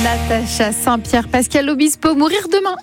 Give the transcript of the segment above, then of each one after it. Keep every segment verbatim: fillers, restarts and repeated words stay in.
Natacha Saint-Pierre, Pascal Obispo, mourir demain.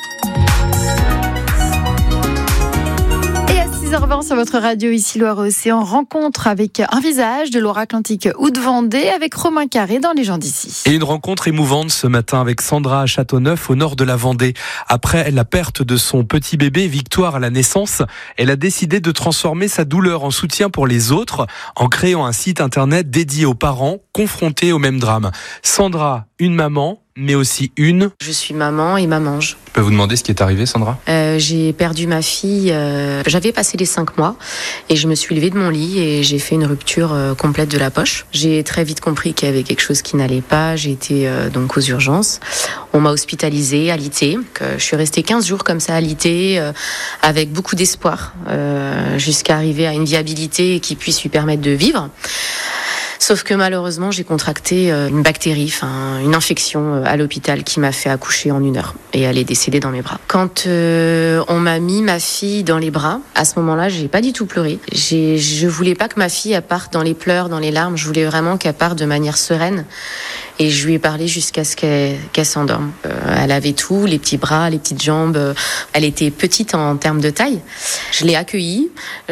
Et à six heures vingt sur votre radio, ici Loire-Océan, rencontre avec un visage de Loire-Atlantique ou de Vendée avec Romain Carré dans Les gens d'ici. Et une rencontre émouvante ce matin avec Sandra à Châteauneuf, au nord de la Vendée. Après la perte de son petit bébé, Victoire, à la naissance, elle a décidé de transformer sa douleur en soutien pour les autres en créant un site internet dédié aux parents confrontés au même drame. Sandra, une maman, mais aussi une... Je suis maman et mamange. Je peux vous demander ce qui est arrivé, Sandra ? euh, J'ai perdu ma fille, euh, j'avais passé les cinq mois et je me suis levée de mon lit et j'ai fait une rupture euh, complète de la poche. J'ai très vite compris qu'il y avait quelque chose qui n'allait pas, j'ai été euh, donc aux urgences. On m'a hospitalisée, alitée. Je suis restée quinze jours comme ça alitée, euh, avec beaucoup d'espoir, euh, jusqu'à arriver à une viabilité qui puisse lui permettre de vivre. Sauf que malheureusement, j'ai contracté une bactérie, enfin une infection à l'hôpital qui m'a fait accoucher en une heure. Et elle est décédée dans mes bras. Quand euh, on m'a mis ma fille dans les bras, à ce moment-là, j'ai pas du tout pleuré. J'ai, je voulais pas que ma fille elle parte dans les pleurs, dans les larmes. Je voulais vraiment qu'elle parte de manière sereine. Et je lui ai parlé jusqu'à ce qu'elle, qu'elle s'endorme. Euh, elle avait tout, les petits bras, les petites jambes. Elle était petite en termes de taille. Je l'ai accueillie,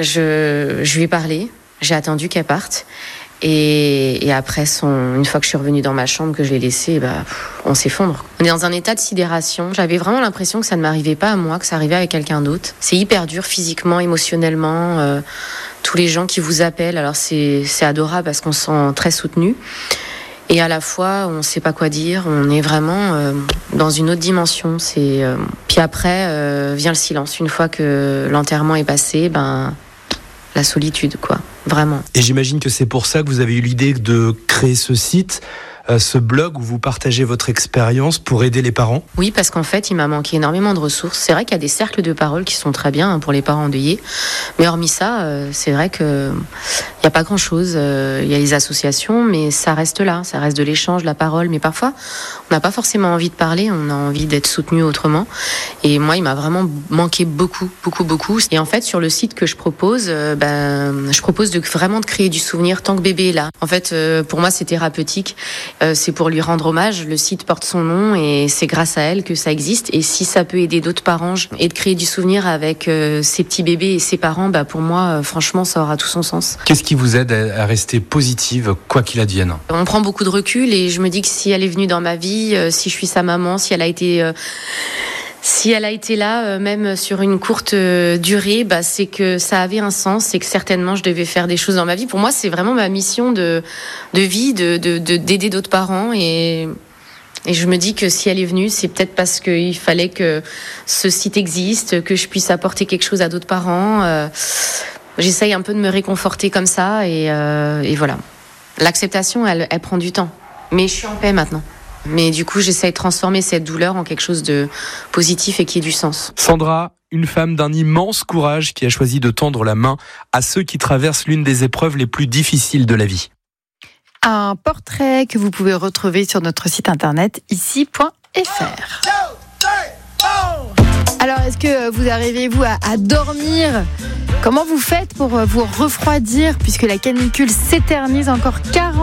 je, je lui ai parlé, j'ai attendu qu'elle parte. Et, et après, son, une fois que je suis revenue dans ma chambre, que je l'ai laissée, bah, on s'effondre. On est dans un état de sidération. J'avais vraiment l'impression que ça ne m'arrivait pas à moi, que ça arrivait avec quelqu'un d'autre. C'est hyper dur physiquement, émotionnellement. Euh, tous les gens qui vous appellent, alors c'est, c'est adorable parce qu'on se sent très soutenu. Et à la fois, on ne sait pas quoi dire. On est vraiment euh, dans une autre dimension. C'est, euh... Puis après, euh, vient le silence. Une fois que l'enterrement est passé, ben... la solitude, quoi, vraiment. Et j'imagine que c'est pour ça que vous avez eu l'idée de créer ce site, euh, ce blog où vous partagez votre expérience pour aider les parents. Oui, parce qu'en fait, il m'a manqué énormément de ressources. C'est vrai qu'il y a des cercles de parole qui sont très bien hein, pour les parents endeuillés. Mais hormis ça, euh, c'est vrai que il n'y a pas grand-chose. Il euh, y a les associations, mais ça reste là. Ça reste de l'échange, la parole. Mais parfois, on n'a pas forcément envie de parler. On a envie d'être soutenu autrement. Et moi, il m'a vraiment manqué beaucoup, beaucoup, beaucoup. Et en fait, sur le site que je propose, euh, ben, je propose de vraiment de créer du souvenir tant que bébé est là. En fait, euh, pour moi, c'est thérapeutique. Euh, c'est pour lui rendre hommage. Le site porte son nom et c'est grâce à elle que ça existe. Et si ça peut aider d'autres parents et de créer du souvenir avec euh, ses petits bébés et ses parents, bah, pour moi, euh, franchement, ça aura tout son sens. Qu'est-ce qui vous aide à rester positive, quoi qu'il advienne ? On prend beaucoup de recul et je me dis que si elle est venue dans ma vie, euh, si je suis sa maman, si elle a été... Euh, Si elle a été là, euh, même sur une courte euh, durée, bah, c'est que ça avait un sens, c'est que certainement je devais faire des choses dans ma vie. Pour moi, c'est vraiment ma mission de, de vie, de, de, de, d'aider d'autres parents. Et, et je me dis que si elle est venue, c'est peut-être parce qu'il fallait que ce site existe, que je puisse apporter quelque chose à d'autres parents. Euh, j'essaye un peu de me réconforter comme ça. Et, euh, et voilà. L'acceptation, elle, elle prend du temps. Mais je suis en paix maintenant. Mais du coup, j'essaie de transformer cette douleur en quelque chose de positif et qui ait du sens. Sandra, une femme d'un immense courage qui a choisi de tendre la main à ceux qui traversent l'une des épreuves les plus difficiles de la vie. Un portrait que vous pouvez retrouver sur notre site internet ici point f r. Alors, est-ce que vous arrivez, vous, à, à dormir ? Comment vous faites pour vous refroidir puisque la canicule s'éternise encore quarante